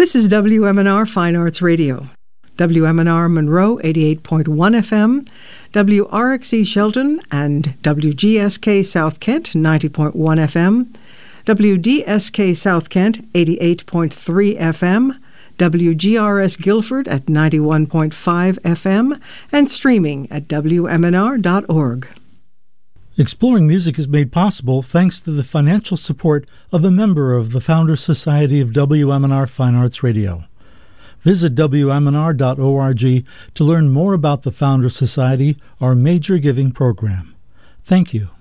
This is WMNR Fine Arts Radio. WMNR Monroe 88.1 FM, WRXE Shelton and WGSK South Kent 90.1 FM, WDSK South Kent 88.3 FM, WGRS Guilford at 91.5 FM, and streaming at WMNR.org. Exploring Music is made possible thanks to the financial support of a member of the Founders Society of WMNR Fine Arts Radio. Visit WMNR.org to learn more about the Founders Society, our major giving program. Thank you.